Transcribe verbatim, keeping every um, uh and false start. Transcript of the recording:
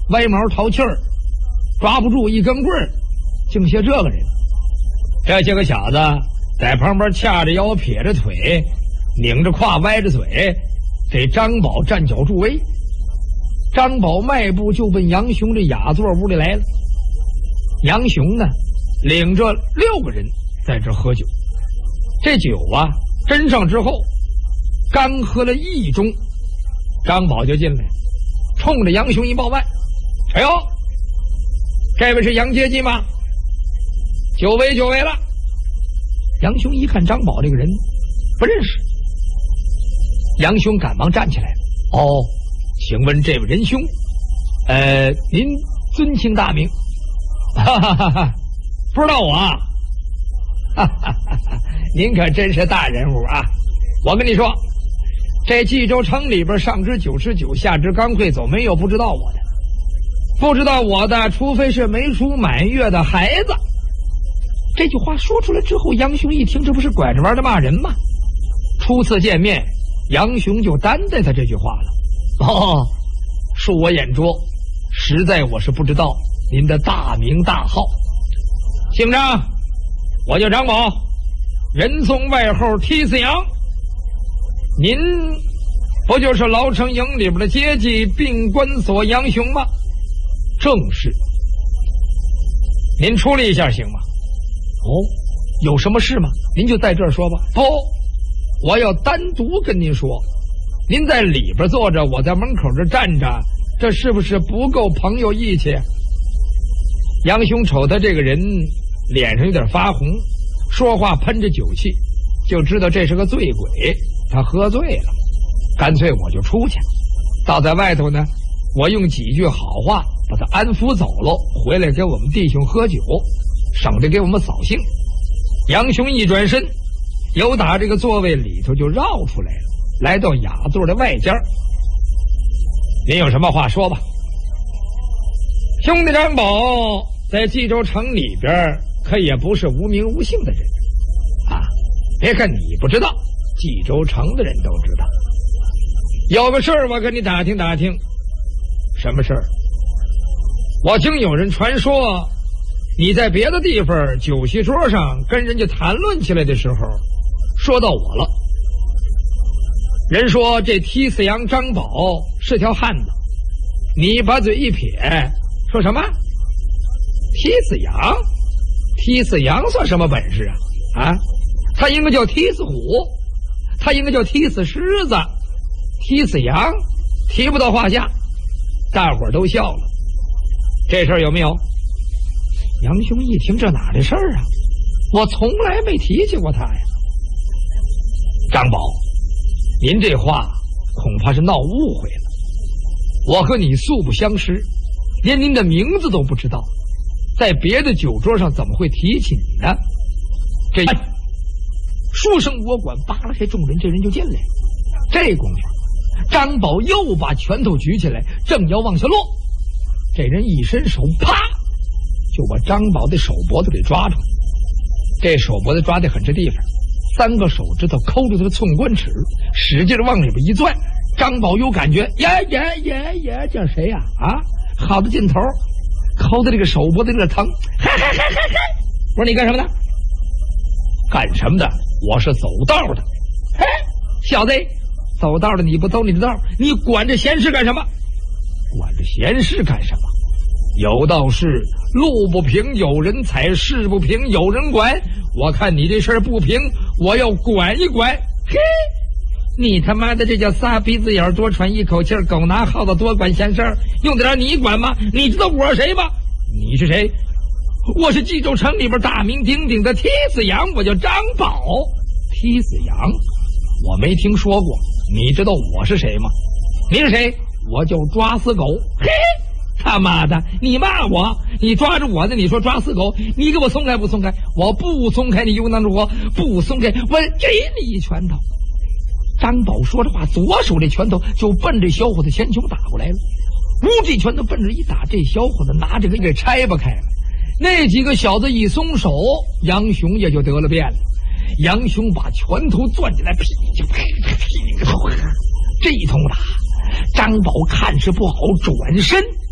歪毛淘气儿，抓不住一根棍儿，净些这个人。这些个小子在旁边掐着腰，撇着腿，拧着胯，歪着嘴，给张宝站脚助威。张宝迈步就奔杨雄这雅座屋里来了。杨雄呢，领着六个人在这喝酒。这酒啊，斟上之后，刚喝了一盅，张宝就进来，冲着杨雄一报腕：“哎呦，这位是杨阶级吗？久违久违了。”杨雄一看张宝这个人不认识，杨雄赶忙站起来：“哦，请问这位仁兄，呃，您尊姓大名？”“哈哈哈哈，不知道我啊？哈哈哈哈，您可真是大人物啊！我跟你说，这冀州城里边上知九十九，下知刚会走，没有不知道我的。不知道我的，除非是没出满月的孩子。”这句话说出来之后，杨雄一听，这不是拐着弯的骂人吗？初次见面，杨雄就担待他这句话了。哦，恕我眼拙，实在我是不知道您的大名大号。姓张，我叫张宝，人送外号踢死羊。您不就是牢城营里边的阶级并关所杨雄吗？正是。您出来一下行吗？哦，有什么事吗？您就在这儿说吧。不，我要单独跟您说。您在里边坐着，我在门口这站着，这是不是不够朋友义气？杨雄瞅他这个人脸上有点发红，说话喷着酒气，就知道这是个醉鬼，他喝醉了。干脆我就出去，到在外头呢，我用几句好话把他安抚走了，回来给我们弟兄喝酒，省得给我们扫兴。杨雄一转身，由打这个座位里头就绕出来了，来到雅座的外间。您有什么话说吧。兄弟张宝在冀州城里边可也不是无名无姓的人啊，别看你不知道，冀州城的人都知道。有个事儿我跟你打听打听。什么事儿？我听有人传说，你在别的地方酒席桌上跟人家谈论起来的时候，说到我了。人说这踢死羊张宝是条汉子，你把嘴一撇，说什么？踢死羊？踢死羊算什么本事啊？啊，他应该叫踢死虎，他应该叫踢死狮子，踢死羊提不到话下。大伙儿都笑了。这事儿有没有？杨兄一听，这哪的事儿啊？我从来没提起过他呀。张宝，您这话恐怕是闹误会了。我和你素不相识，连您的名字都不知道，在别的酒桌上怎么会提起你呢？这书生我管，扒拉开众人，这人就进来了。这功夫，张宝又把拳头举起来，正要往下落，这人一伸手，啪，就把张宝的手脖子给抓住。这手脖子抓得很是地方，三个手指头抠住他的寸关尺，使劲往里边一攥。张宝有感觉，呀呀呀呀，这谁呀？啊，好的劲头，抠的这个手脖子有点疼。嗨嗨嗨嗨嗨！我说你干什么的？干什么的？我是走道的。嘿，小子，走道的你不走你的道，你管这闲事干什么？管这闲事干什么？有道是路不平有人踩，事不平有人管。我看你这事儿不平，我要管一管。嘿，你他妈的这叫仨鼻子眼多喘一口气儿，狗拿耗子多管闲事儿，用得着你管吗？你知道我是谁吗？你是谁？我是冀州城里边大名鼎鼎的踢死羊，我叫张宝。踢死羊我没听说过，你知道我是谁吗？你是谁？我叫抓死狗。嘿，他妈的，你骂我，你抓着我的，你说抓死狗，你给我松开不松开？我不松开，你又当着我不松开，我给你一拳头。张宝说着话，左手这拳头就奔着小伙子前胸打过来了。呜，这拳头奔着一打，这小伙子拿着个给拆不开了。那几个小子一松手，杨雄也就得了便了。杨雄把拳头攥起来，噼噼噼噼，这一通打，张宝看是不好，转身